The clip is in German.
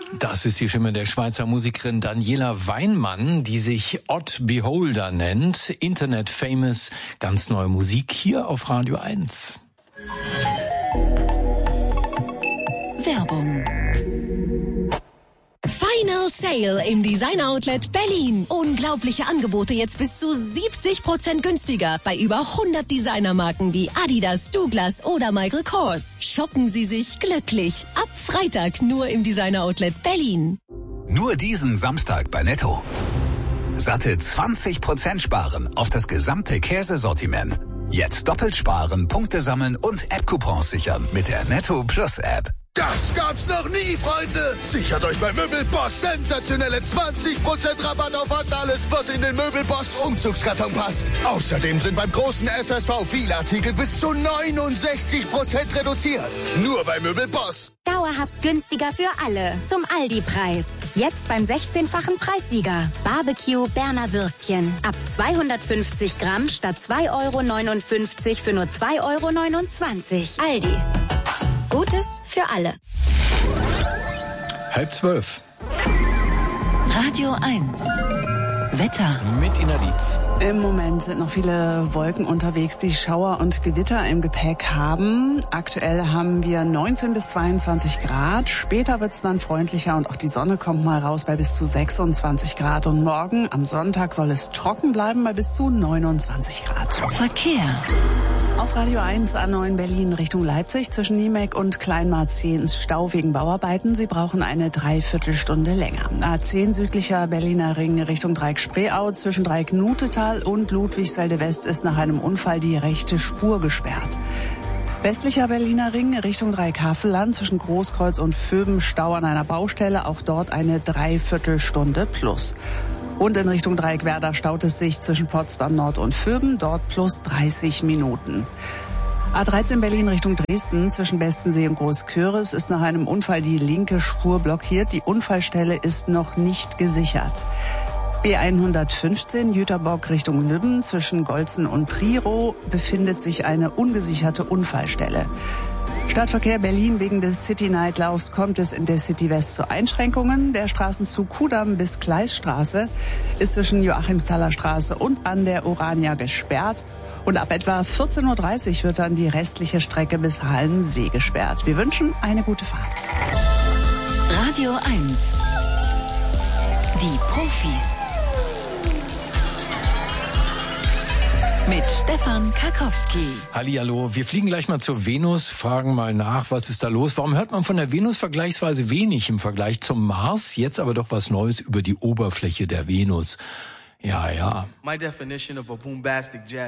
Das ist die Stimme der Schweizer Musikerin Daniela Weinmann, die sich Odd Beholder nennt. Internet famous, ganz neue Musik hier auf Radio 1. Werbung. Final Sale im Designer Outlet Berlin. Unglaubliche Angebote jetzt bis zu 70% günstiger bei über 100 Designermarken wie Adidas, Douglas oder Michael Kors. Shoppen Sie sich glücklich. Ab Freitag nur im Designer Outlet Berlin. Nur diesen Samstag bei Netto. Satte 20% sparen auf das gesamte Käsesortiment. Jetzt doppelt sparen, Punkte sammeln und App-Coupons sichern mit der Netto Plus App. Das gab's noch nie, Freunde! Sichert euch bei Möbelboss sensationelle 20% Rabatt auf fast alles, was in den Möbelboss Umzugskarton passt. Außerdem sind beim großen SSV viele Artikel bis zu 69% reduziert. Nur bei Möbelboss. Dauerhaft günstiger für alle. Zum Aldi-Preis. Jetzt beim 16-fachen Preissieger. Barbecue Berner Würstchen. Ab 250 Gramm statt 2,59 € für nur 2,29 €. Aldi. Gutes für alle. 11:30. Radio 1. Wetter. Mit Ina Dietz. Im Moment sind noch viele Wolken unterwegs, die Schauer und Gewitter im Gepäck haben. Aktuell haben wir 19 bis 22 Grad. Später wird es dann freundlicher und auch die Sonne kommt mal raus bei bis zu 26 Grad. Und morgen am Sonntag soll es trocken bleiben bei bis zu 29 Grad. Verkehr. Auf Radio 1 A9 Berlin Richtung Leipzig zwischen Niemek und Kleinmarzehn ist Stau wegen Bauarbeiten. Sie brauchen eine Dreiviertelstunde länger. A10 südlicher Berliner Ring Richtung Dreieck-Spreeau zwischen Dreieck-Nutetal und Ludwigsfelde West ist nach einem Unfall die rechte Spur gesperrt. Westlicher Berliner Ring Richtung Dreieck-Havelland zwischen Großkreuz und Vöben Stau an einer Baustelle. Auch dort eine Dreiviertelstunde plus. Und in Richtung Dreieck-Werder staut es sich zwischen Potsdam Nord und Vöben, dort plus 30 Minuten. A13 Berlin Richtung Dresden zwischen Bestensee und Großköris ist nach einem Unfall die linke Spur blockiert. Die Unfallstelle ist noch nicht gesichert. B115 Jüterbock Richtung Lübben zwischen Golzen und Priro befindet sich eine ungesicherte Unfallstelle. Stadtverkehr Berlin wegen des City-Night-Laufs kommt es in der City West zu Einschränkungen. Der Straßenzug Kudamm bis Gleisstraße ist zwischen Joachimsthaler Straße und an der Orania gesperrt. Und ab etwa 14:30 Uhr wird dann die restliche Strecke bis Hallensee gesperrt. Wir wünschen eine gute Fahrt. Radio 1. Die Profis. Mit Stefan Karkowski. Hallihallo, wir fliegen gleich mal zur Venus, fragen mal nach, was ist da los? Warum hört man von der Venus vergleichsweise wenig im Vergleich zum Mars? Jetzt aber doch was Neues über die Oberfläche der Venus. Ja. My definition of a bombastic jazz